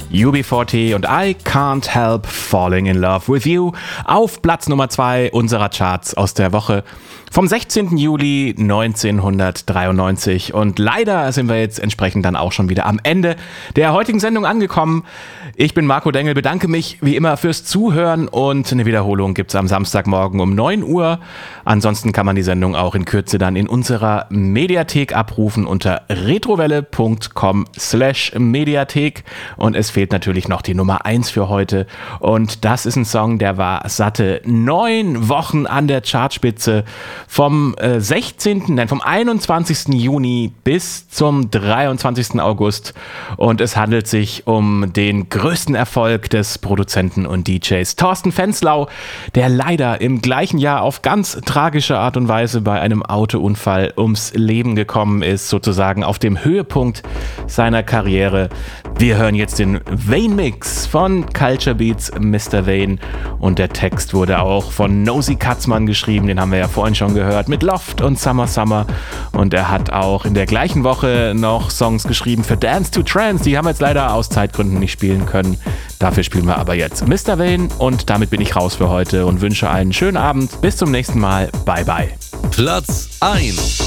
UB40 und I Can't Help Falling in Love with You auf Platz Nummer 2 unserer Charts aus der Woche vom 16. Juli 1993. Und leider sind wir jetzt entsprechend dann auch schon wieder am Ende der heutigen Sendung angekommen. Ich bin Marco Dengel, bedanke mich wie immer fürs Zuhören und eine Wiederholung gibt es am Samstagmorgen um 9 Uhr. Ansonsten kann man die Sendung auch in Kürze dann in unserer Mediathek abrufen unter retrowelle.com/Mediathek. Und es fehlt natürlich noch die Nummer 1 für heute. Und das ist ein Song, der war satte 9 Wochen an der Chartspitze. Vom 21. Juni bis zum 23. August. Und es handelt sich um den größten Erfolg des Produzenten und DJs Thorsten Fenslau, der leider im gleichen Jahr auf ganz tragische Art und Weise bei einem Autounfall ums Leben gekommen ist, sozusagen auf dem Höhepunkt seiner Karriere. Wir hören jetzt den Vane-Mix von Culture Beats Mr. Vane und der Text wurde auch von Nosy Katzmann geschrieben, den haben wir ja vorhin schon gehört, mit Loft und Summer Summer und er hat auch in der gleichen Woche noch Songs geschrieben für Dance to Trance, die haben wir jetzt leider aus Zeitgründen nicht spielen können, dafür spielen wir aber jetzt Mr. Vane und damit bin ich raus für heute und wünsche einen schönen Abend, bis zum nächsten Mal, bye bye. Platz 1